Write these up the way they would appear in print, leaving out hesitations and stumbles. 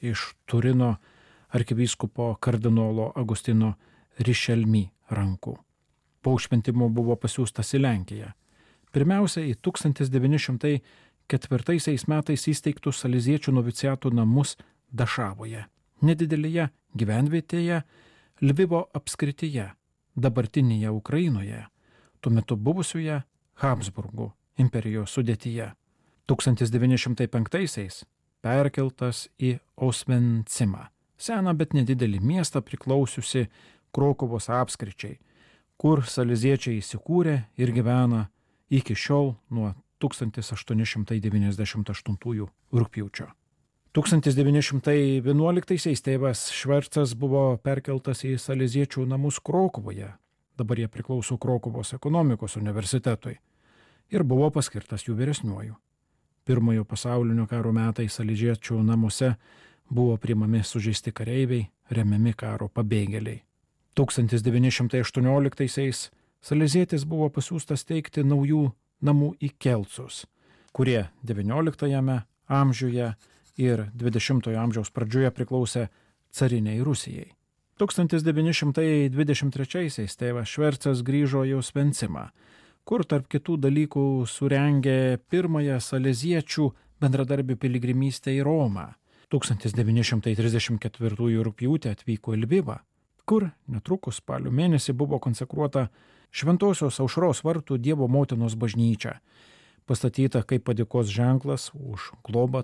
iš Turino arkivyskupo kardinolo Agustino Rišelmi rankų. Po šventimo buvo pasiųstas į Lenkiją. Pirmiausia, į 1904 metais įsteigtus saleziečių noviciatų namus Dašavoje, nedidelėje gyvenvietėje Lvivo apskrityje, dabartinėje Ukrainoje, tuo metu buvusioje Habsburgų imperijos sudėtyje. 1905 perkeltas į Osvencimą, seną bet nedidelį miestą priklausiusi Krokuvos apskričiai, kur saleziečiai įsikūrė ir gyvena iki šiol nuo 1898 rugpjūčio. 1911 tėvas Švercas buvo perkeltas į saleziečių namus Krokuvoje, dabar jie priklauso Krokuvos ekonomikos universitetui, ir buvo paskirtas jų vyresniuoju. Pirmojo pasaulinio karo metais saleziečių namuose buvo priimami sužeisti kareiviai, remiami karo pabėgėliai. 1918 salezietis buvo pasiųstas teikti naujų namų į Kelcus, kurie XIX amžiuje ir XX amžiaus pradžioje priklausė cariniai Rusijai. 1923 tėvas Švercas grįžo į Osvencimą, kur tarp kitų dalykų surengė pirmąją saleziečių bendradarbių piligrimystę į Romą. 1934 rugpjūtį atvyko į Lvivą, kur netrukus spalio mėnesį buvo konsekruota Šventosios Aušros vartų Dievo motinos bažnyčia, pastatyta kaip padėkos ženklas už globą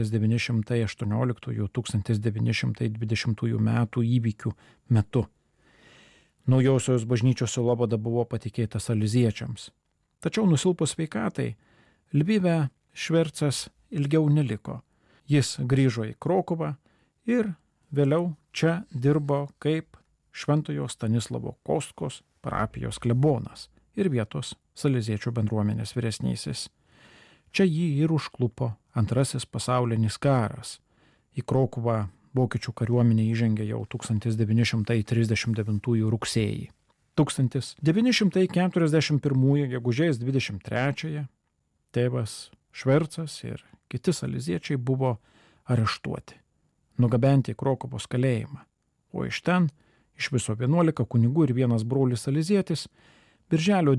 1918–1920 metų įvykių metu. Naujosios bažnyčios sielovada buvo patikėta saleziečiams. Tačiau nusilpus sveikatai, Lvive Švercas ilgiau neliko. Jis grįžo į Krokuvą ir vėliau čia dirbo kaip Šventojo Stanislavo Kostkos parapijos klebonas ir vietos saleziečių bendruomenės vyresnysis. Čia jį ir užklupo Antrasis pasaulinis karas. Į Krokuvą vokiečių kariuomenė įžengė jau 1939 rugsėjį. 1941 gegužės 23 tėvas Švercas ir kiti saleziečiai buvo areštuoti, nugabenti į Krokuvos kalėjimą, o iš ten iš viso 11 kunigų ir vienas brolis salezietis birželio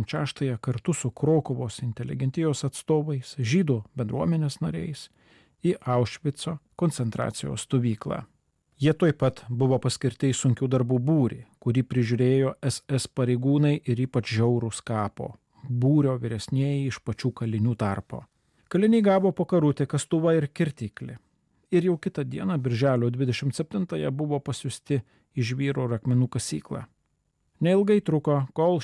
26 kartu su Krokuvos inteligentijos atstovais, žydų bendruomenės nariais į Aušvico koncentracijos stovyklą. Jie taip pat buvo paskirti į sunkių darbų būrį, kurį prižiūrėjo SS pareigūnai ir ypač žiaurūs kapo, būrio vyresnieji iš pačių kalinių tarpo. Kaliniai gavo po karutę kastuvą ir kirtiklį. Ir jau kitą dieną, birželio 27, buvo pasiųsti į žvyro ir akmenų kasyklą. Neilgai truko, kol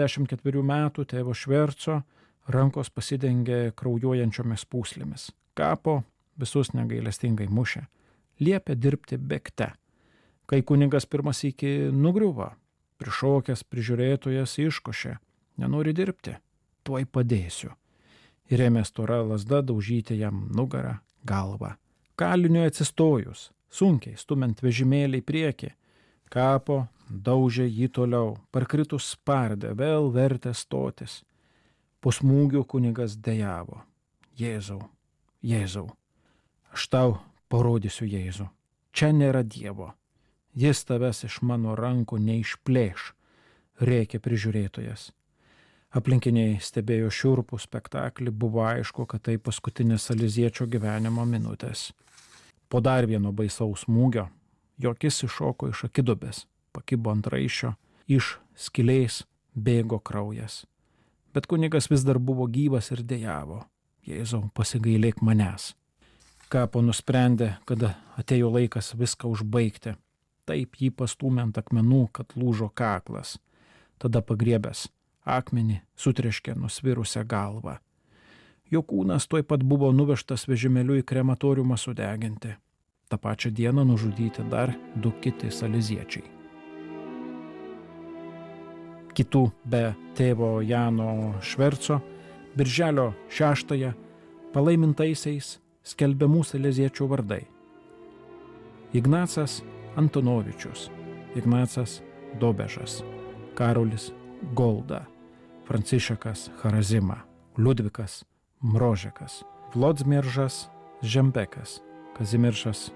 64 metų tėvo Šverco rankos pasidengė kraujuojančiomis pūslėmis. Kapo visus negailestingai mušė. Liepė dirbti bėgte. Kai kunigas pirmas iki nugriuvo, prišokęs prižiūrėtojas iškošė. Nenori dirbti, tuoj padėsiu. Ir ėmė stora lazda daužyti jam nugarą, galvą. Kaliniui atsistojus, sunkiai stumiant vežimėlį į priekį, kapo daužė jį toliau, parkritus spardė, vėl vertė stotis. Po smūgio kunigas dejavo. Jėzau, Jėzau, aš tau parodysiu Jėzų. Čia nėra Dievo. Jis tavęs iš mano rankų neišplėš, rėkė prižiūrėtojas. Aplinkiniai stebėjo šiurpų spektaklį, buvo aišku, kad tai paskutinės saleziečio gyvenimo minutės. Po dar vieno baisaus smūgio, jo akis iššoko iš akidubės, pakibo ant raiščio, iš skylės bėgo kraujas. Bet kunigas vis dar buvo gyvas ir dejavo. Jėzau, pasigailėk manęs. Kapo nusprendė, kad atėjo laikas viską užbaigti. Taip jį pastūmė ant akmenų, kad lūžo kaklas. Tada pagriebęs akmenį sutreškė nusvirusią galvą. Jo kūnas tuoj pat buvo nuvežtas vežimėliu į krematoriumą sudeginti. Ta pačią dieną nužudyti dar 2 kiti saleziečiai. Kitų be tėvo Jano Šverco birželio 6 palaimintaisiais skelbiamų saleziečių vardai. Ignacas Antonovičius, Ignacas Dobežas, Karolis Golda, Francišekas Harazima, Liudvikas Mrožekas, Vlodzmiržas Žembekas, Kazimieršas